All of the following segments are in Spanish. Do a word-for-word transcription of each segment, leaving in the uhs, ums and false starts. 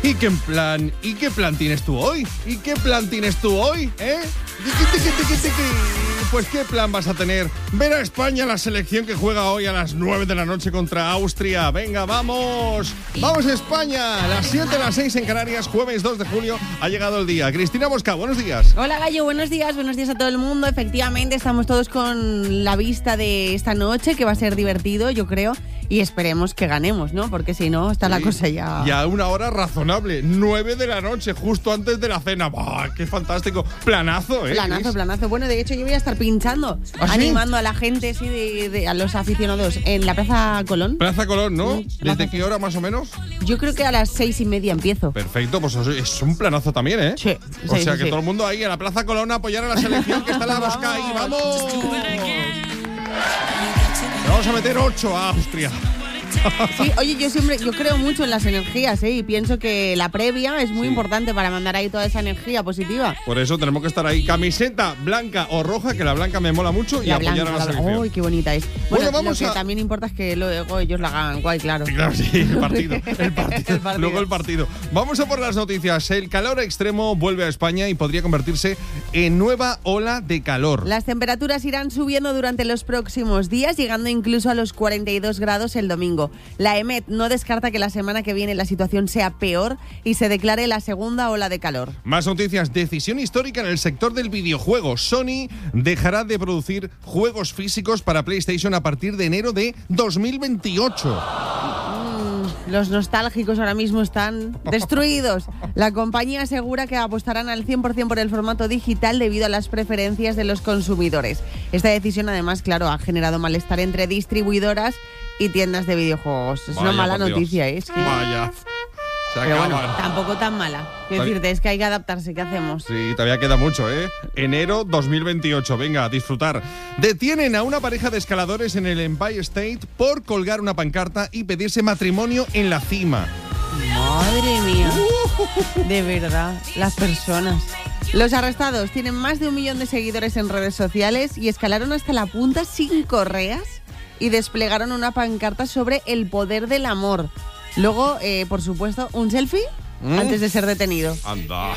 ¿Y qué plan, ¿Y qué plan tienes tú hoy? ¿Y qué plan tienes tú hoy? ¿Eh? Tiqui, tiqui, tiqui, tiqui. Pues ¿qué plan vas a tener? Ver a España, la selección que juega hoy a las nueve de la noche contra Austria. Venga, vamos. Vamos a España. Las siete, a las seis en Canarias, jueves dos de julio. Ha llegado el día. Cristina Mosca, buenos días. Hola Gallo, buenos días. Buenos días a todo el mundo. Efectivamente, estamos todos con la vista de esta noche, que va a ser divertido, yo creo. Y esperemos que ganemos, ¿no? Porque si no, está sí, la cosa ya... Ya a una hora razonable. nueve de la noche, justo antes de la cena. ¡Bah, qué fantástico! Planazo, ¿eh? Planazo, planazo. Bueno, de hecho, yo voy a estar pinchando, ¿ah, animando sí? a la gente, sí, de, de, a los aficionados, en la Plaza Colón. Plaza Colón, ¿no? Sí, ¿desde Plaza... qué hora más o menos? Yo creo que a las seis y media empiezo. Perfecto, pues es un planazo también, ¿eh? Sí. O sí, sea, sí, que sí. todo el mundo ahí a la Plaza Colón a apoyar a la selección que está en la Mosca ahí. ¡Vamos! Le vamos a meter ocho a Austria. Sí, oye, yo siempre, yo creo mucho en las energías, ¿eh? Y pienso que la previa es muy sí. importante para mandar ahí toda esa energía positiva. Por eso tenemos que estar ahí. Camiseta blanca o roja, que la blanca me mola mucho, y la apoyar blanca, a la selección. ¡Uy, qué bonita es! Bueno, bueno vamos lo que a... también importa es que luego ellos la hagan guay, claro. Sí, claro, sí, el partido, el partido. el partido. Luego el partido. Vamos a por las noticias. El calor extremo vuelve a España y podría convertirse en nueva ola de calor. Las temperaturas irán subiendo durante los próximos días, llegando incluso a los cuarenta y dos grados el domingo. La E M E T no descarta que la semana que viene la situación sea peor y se declare la segunda ola de calor. Más noticias. Decisión histórica en el sector del videojuego. Sony dejará de producir juegos físicos para PlayStation a partir de enero de dos mil veintiocho. Mm, los nostálgicos ahora mismo están destruidos. La compañía asegura que apostarán al cien por ciento por el formato digital debido a las preferencias de los consumidores. Esta decisión, además, claro, ha generado malestar entre distribuidoras y tiendas de videojuegos. Es Vaya, una mala noticia, ¿eh? Es que... Vaya. Se Pero acaban. bueno, tampoco tan mala. Quiero decirte, es que hay que adaptarse. ¿Qué hacemos? Sí, todavía queda mucho, ¿eh? Enero dos mil veintiocho. Venga, a disfrutar. Detienen a una pareja de escaladores en el Empire State por colgar una pancarta y pedirse matrimonio en la cima. Madre mía. De verdad, las personas. Los arrestados tienen más de un millón de seguidores en redes sociales y escalaron hasta la punta sin correas y desplegaron una pancarta sobre el poder del amor. Luego, eh, por supuesto, un selfie ¿Mm? antes de ser detenido. Anda.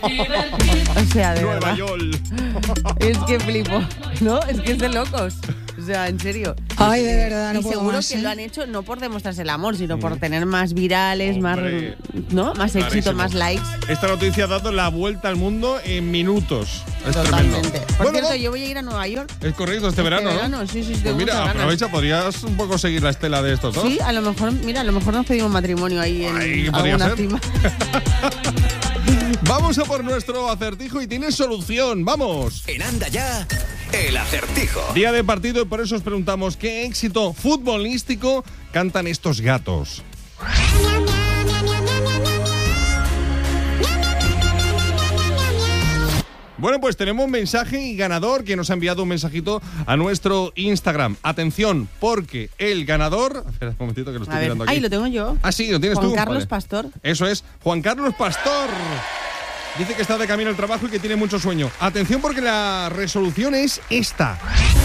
O sea, de Nueva verdad. York. Es que flipo. No, es que es de locos. O sea, en serio. Ay, de verdad, no y puedo seguro más, que ¿eh? lo han hecho no por demostrarse el amor, sino por tener más virales, Hombre, más, ¿no? Más éxito, clarísimo. más likes. Esta noticia ha dado la vuelta al mundo en minutos. Es Totalmente. tremendo. Por Bueno, cierto, va. yo voy a ir a Nueva York. Es correcto, este, Este verano, ¿no? verano, sí, sí, sí, Pues tengo mira, muchas ganas. aprovecha, podrías un poco seguir la estela de estos dos. Sí, a lo mejor, mira, a lo mejor nos pedimos matrimonio ahí en Ay, podría alguna ser. cima. Vamos a por nuestro acertijo y tiene solución. ¡Vamos! En Anda Ya, el acertijo. Día de partido y por eso os preguntamos ¿qué éxito futbolístico cantan estos gatos? Bueno, pues tenemos un mensaje y ganador que nos ha enviado un mensajito a nuestro Instagram. Atención, porque el ganador... Espera un momentito que lo estoy A ver, mirando aquí. ahí lo tengo yo. Ah, sí, lo tienes Juan tú. Carlos Vale. Pastor. Eso es, Juan Carlos Pastor. Dice que está de camino al trabajo y que tiene mucho sueño. Atención porque la resolución es esta.